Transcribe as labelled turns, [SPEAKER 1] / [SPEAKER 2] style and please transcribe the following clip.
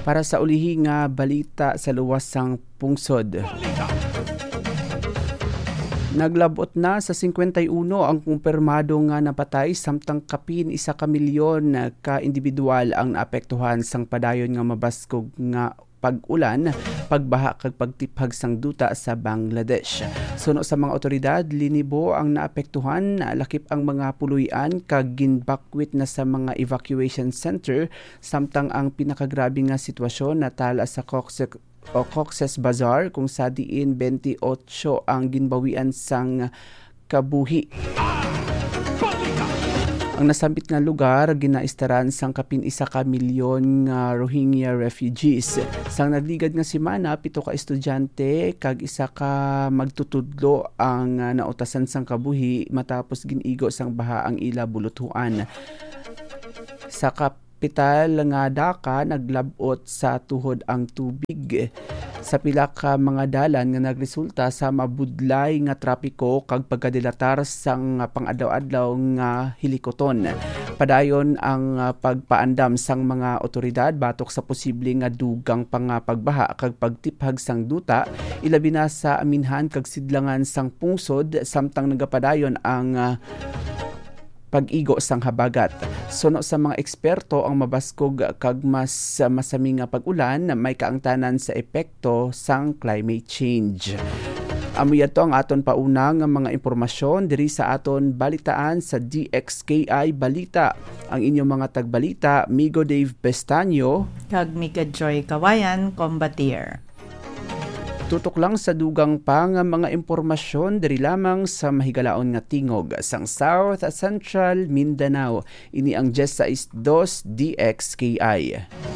[SPEAKER 1] Para sa ulihi nga balita sa luwas sang pungsod. Naglabot na sa 51 ang kumpirmado nga napatay samtang kapin 1 ka milyon ka individual ang naapektuhan sang padayon nga mabaskog nga pag-ulan, pagbaha kag pagtiphag sang duta sa Bangladesh. Suno sa mga otoridad, linibo ang naapektuhan, lakip ang mga puluyan kag ginbakwit na sa mga evacuation center samtang ang pinakagrabe nga sitwasyon natala sa Cox's Bazar kung sa diin 28 ang ginbawian sang kabuhi. Ang nasambit nga lugar ginaistaran sang kapin 1 ka milyon nga Rohingya refugees. Sang nagligad nga semana 7 ka estudyante kag 1 ka magtutudlo ang nautasan sang kabuhi matapos ginigo sang baha ang ila buluthuan. Sa kapital nga Dhaka naglabot sa tuhod ang tubig sa pila ka mga dalan nga nagresulta sa mabudlay nga trapiko kag pagkadilatar sang pang-adlaw-adlaw nga hilikoton. Padayon ang pagpaandam sang mga otoridad batok sa posible nga dugang pagbaha kag pagtiphag sang duta ilabi na sa aminhan kag sidlangan sang pungsod samtang nagapadayon ang pag-igo sang habagat. Suno sa mga eksperto ang mabaskog kag mas masami nga pag-ulan may kaangtanan sa epekto sang climate change. Amoy ato ang aton pauna nga mga impormasyon diri sa aton balitaan sa DXKI Balita. Ang inyong mga tagbalita, Migo Dave Pestaño
[SPEAKER 2] kag Mika Joy Kawayan, Combatier.
[SPEAKER 1] Tutok lang sa dugang pa nga mga impormasyon diri lamang sa mahigalaon nga tingog sang South Central Mindanao. Ini ang 16.2 DXKI.